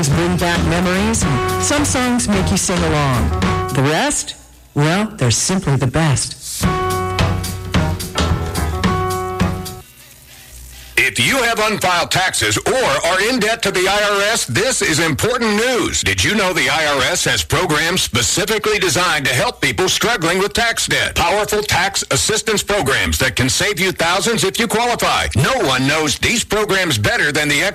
bring back memories, and some songs make you sing along. The rest, well, they're simply the best. If you have unfiled taxes or are in debt to the IRS, this is important news. Did you know the IRS has programs specifically designed to help people struggling with tax debt? Powerful tax assistance programs that can save you thousands if you qualify. No one knows these programs better than the